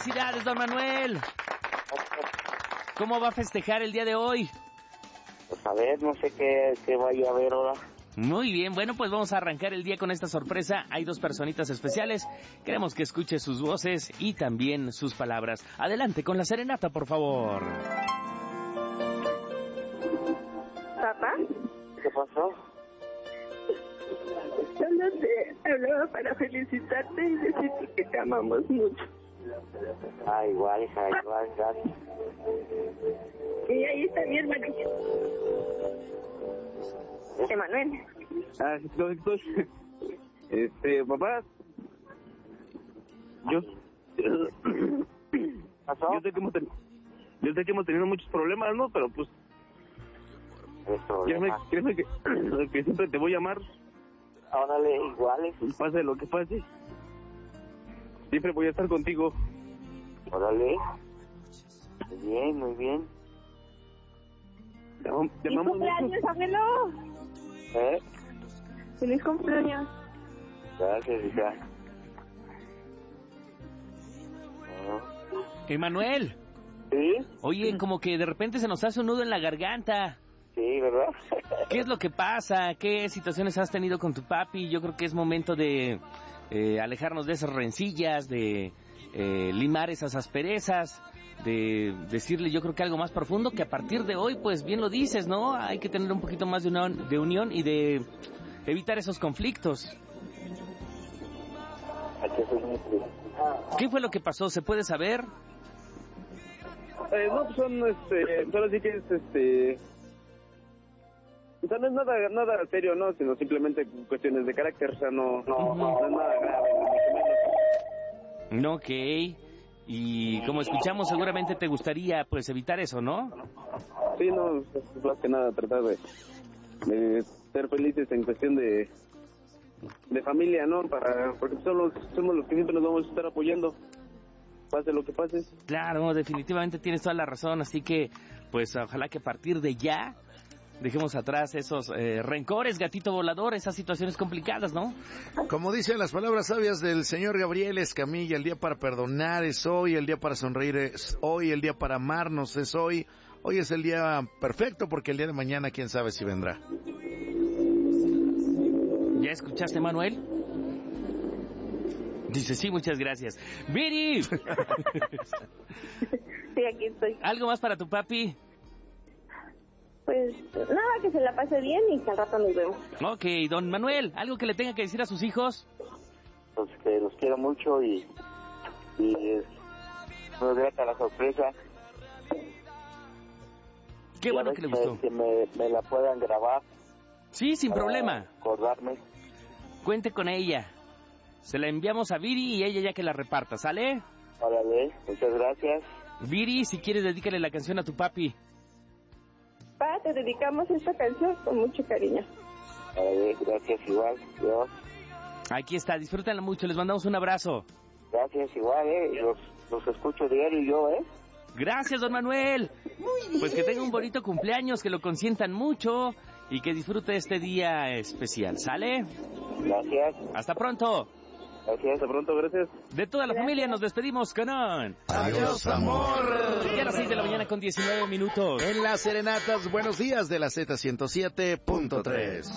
Felicidades, don Manuel. ¿Cómo va a festejar el día de hoy? Pues a ver, no sé qué vaya a haber ahora. Muy bien, bueno, pues vamos a arrancar el día con esta sorpresa. Hay dos personitas especiales. Queremos que escuche sus voces y también sus palabras. Adelante con la serenata, por favor. ¿Papá? ¿Qué pasó? Solo te hablaba para felicitarte y decirte que te amamos mucho. Igual, hija, igual, gracias. Y ahí está mi hermano. Emanuel. Papá. Yo sé que hemos tenido muchos problemas, ¿no? Pero pues créeme que siempre te voy a amar. Órale, iguales. Pase lo que pase, siempre voy a estar contigo. Órale. Muy bien, muy bien. Te ¡Feliz amamos cumpleaños, mucho. abuelo! ¡Feliz cumpleaños! Gracias, hija. Emanuel. ¿Sí? Oye, como que de repente se nos hace un nudo en la garganta. Sí, ¿verdad? ¿Qué es lo que pasa? ¿Qué situaciones has tenido con tu papi? Yo creo que es momento de alejarnos de esas rencillas, de limar esas asperezas, de decirle yo creo que algo más profundo, que a partir de hoy, pues bien lo dices, ¿no? Hay que tener un poquito más de unión y de evitar esos conflictos. ¿Qué fue lo que pasó? ¿Se puede saber? No, pues solo sí que es o sea, no es nada serio, ¿no? Sino simplemente cuestiones de carácter, o sea, no es nada grave, ni mucho menos. Ok. Y como escuchamos, seguramente te gustaría, pues, evitar eso, ¿no? Sí, no, es más que nada tratar de ser felices en cuestión de familia, ¿no? Porque somos los que siempre nos vamos a estar apoyando, pase lo que pase. Claro, definitivamente tienes toda la razón, así que, pues, ojalá que a partir de ya dejemos atrás esos rencores, gatito volador, esas situaciones complicadas, ¿no? Como dicen las palabras sabias del señor Gabriel Escamilla, el día para perdonar es hoy, el día para sonreír es hoy, el día para amarnos es hoy. Hoy es el día perfecto porque el día de mañana quién sabe si vendrá. ¿Ya escuchaste, Manuel? Dice, sí, muchas gracias. ¡Viri! Sí, aquí estoy. ¿Algo más para tu papi? Pues nada, que se la pase bien y que al rato nos vemos. Ok, don Manuel, ¿algo que le tenga que decir a sus hijos? Pues que los quiero mucho y es muy grata la sorpresa. Qué bueno que le gustó. Que me la puedan grabar. Sí, sin problema. Acordarme. Cuente con ella. Se la enviamos a Viri y ella ya que la reparta, ¿sale? Órale, muchas gracias. Viri, si quieres, dedícale la canción a tu papi. Pa, te dedicamos esta canción con mucho cariño. Órale, gracias igual. Dios. Aquí está, disfrútenla mucho, les mandamos un abrazo. Gracias igual, los escucho diario yo, Gracias, don Manuel. Pues que tenga un bonito cumpleaños, que lo consientan mucho y que disfrute este día especial, ¿sale? Gracias. Hasta pronto. Gracias, hasta pronto, gracias. De toda la familia nos despedimos con un... ¡Adiós, amor! Ya a las 6 de la mañana con 19 minutos. En las serenatas, buenos días de la Z107.3.